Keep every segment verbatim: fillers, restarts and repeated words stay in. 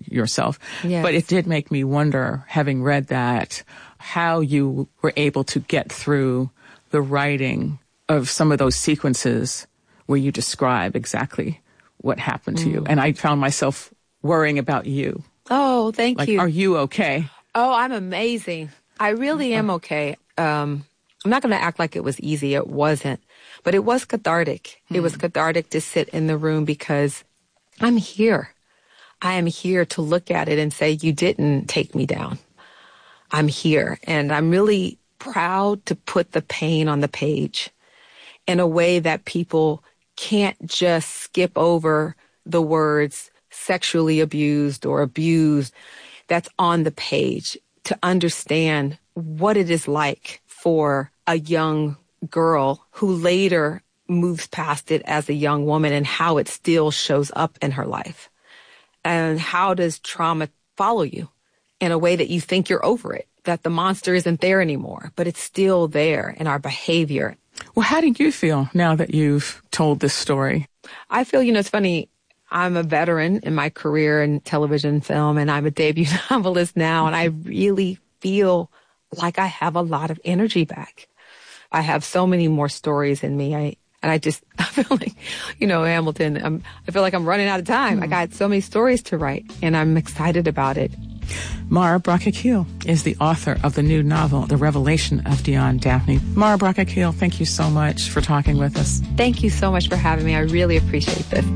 yourself. Yes. But it did make me wonder, having read that, how you were able to get through the writing of some of those sequences where you describe exactly what happened to mm. you. And I found myself worrying about you. Oh, thank like, you. Are you okay? Oh, I'm amazing. I really am okay. Um, I'm not going to act like it was easy. It wasn't. But it was cathartic. Mm. It was cathartic to sit in the room because I'm here. I am here to look at it and say, you didn't take me down. I'm here. And I'm really proud to put the pain on the page in a way that people can't just skip over the words sexually abused or abused that's on the page, to understand what it is like for a young girl who later moves past it as a young woman and how it still shows up in her life. And how does trauma follow you in a way that you think you're over it, that the monster isn't there anymore, but it's still there in our behavior. Well, how do you feel now that you've told this story? I feel, you know, it's funny. I'm a veteran in my career in television and film, and I'm a debut novelist now, and I really feel like I have a lot of energy back. I have so many more stories in me. I And I just, I feel like, you know, Hamilton, I'm, I feel like I'm running out of time. Mm. I got so many stories to write, and I'm excited about it. Mara Brackett-Keel is the author of the new novel, The Revelation of Dion Daphne. Mara Brackett-Keel, thank you so much for talking with us. Thank you so much for having me. I really appreciate this.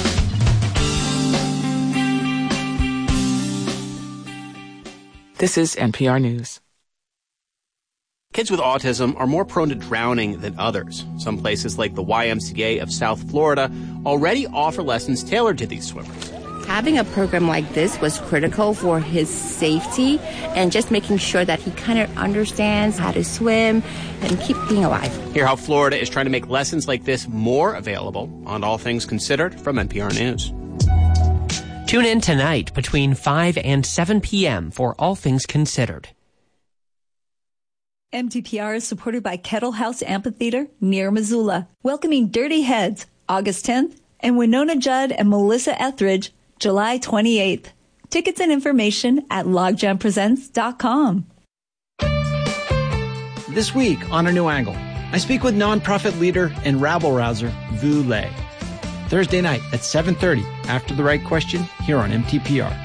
This is N P R News. Kids with autism are more prone to drowning than others. Some places like the Y M C A of South Florida already offer lessons tailored to these swimmers. Having a program like this was critical for his safety and just making sure that he kind of understands how to swim and keep being alive. Hear how Florida is trying to make lessons like this more available on All Things Considered from N P R News. Tune in tonight between five and seven p.m. for All Things Considered. M T P R is supported by Kettle House Amphitheater near Missoula, welcoming Dirty Heads August tenth and Winona Judd and Melissa Etheridge July twenty-eighth. Tickets and information at logjam presents dot com. This week on A New Angle, I speak with nonprofit leader and rabble-rouser Vu Le. Thursday night at seven thirty after The Right Question here on M T P R.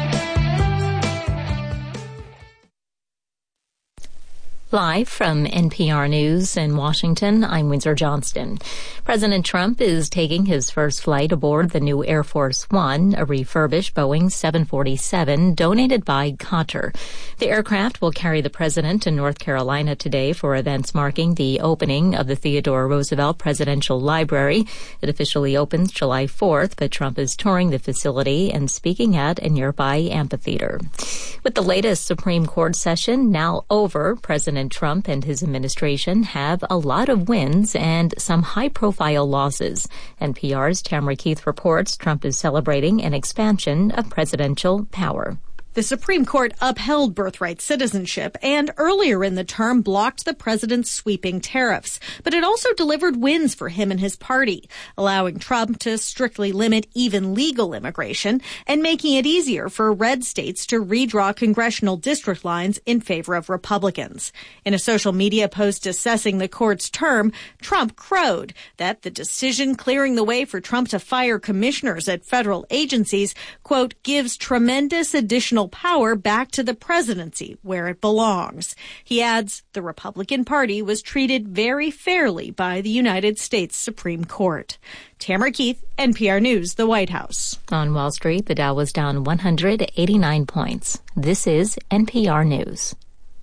Live from N P R News in Washington, I'm Windsor Johnston. President Trump is taking his first flight aboard the new Air Force One, a refurbished Boeing seven forty-seven donated by Qatar. The aircraft will carry the president to North Carolina today for events marking the opening of the Theodore Roosevelt Presidential Library. It officially opens July fourth, but Trump is touring the facility and speaking at a nearby amphitheater. With the latest Supreme Court session now over, President Trump and his administration have a lot of wins and some high-profile losses. N P R's Tamara Keith reports Trump is celebrating an expansion of presidential power. The Supreme Court upheld birthright citizenship and earlier in the term blocked the president's sweeping tariffs. But it also delivered wins for him and his party, allowing Trump to strictly limit even legal immigration and making it easier for red states to redraw congressional district lines in favor of Republicans. In a social media post assessing the court's term, Trump crowed that the decision clearing the way for Trump to fire commissioners at federal agencies, quote, gives tremendous additional power back to the presidency where it belongs. He adds the Republican Party was treated very fairly by the United States Supreme Court. Tamara Keith, N P R News, the White House. On Wall Street, the Dow was down one hundred eighty-nine points. This is N P R News.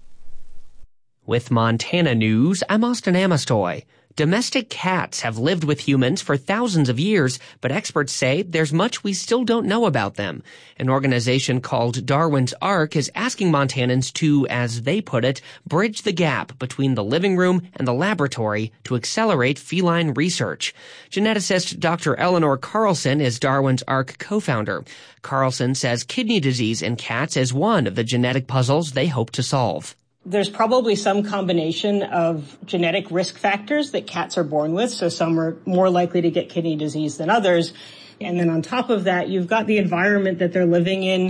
With Montana News, I'm Austin Amestoy. Domestic cats have lived with humans for thousands of years, but experts say there's much we still don't know about them. An organization called Darwin's Ark is asking Montanans to, as they put it, bridge the gap between the living room and the laboratory to accelerate feline research. Geneticist Doctor Eleanor Carlson is Darwin's Ark co-founder. Carlson says kidney disease in cats is one of the genetic puzzles they hope to solve. There's probably some combination of genetic risk factors that cats are born with, so some are more likely to get kidney disease than others. And then on top of that, you've got the environment that they're living in.